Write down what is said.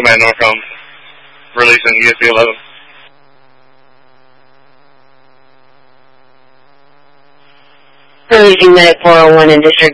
Command Norcom, releasing ESB 11. Releasing Medic 401 in District